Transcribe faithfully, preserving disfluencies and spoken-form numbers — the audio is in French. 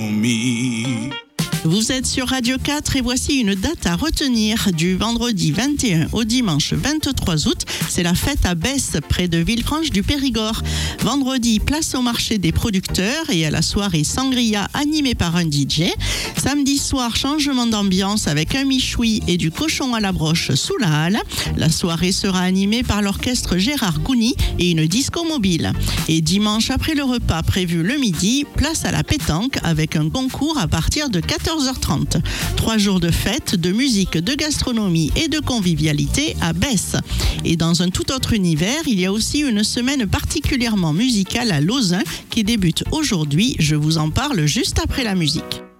Me. Vous êtes sur Radio quatre et voici une date à retenir. Du vendredi vingt et un au dimanche vingt-trois août, c'est la fête à Besse, près de Villefranche du Périgord. Vendredi, place au marché des producteurs et à la soirée sangria animée par un D J. Samedi soir, changement d'ambiance avec un michoui et du cochon à la broche sous la halle. La soirée sera animée par l'orchestre Gérard Gouni et une disco mobile. Et dimanche, après le repas prévu le midi, place à la pétanque avec un concours à partir de quatorze heures trente. Trois jours de fête, de musique, de gastronomie et de convivialité à Besse. Et dans un tout autre univers, il y a aussi une semaine particulièrement musicale à Lauzun qui débute aujourd'hui. Je vous en parle juste après la musique.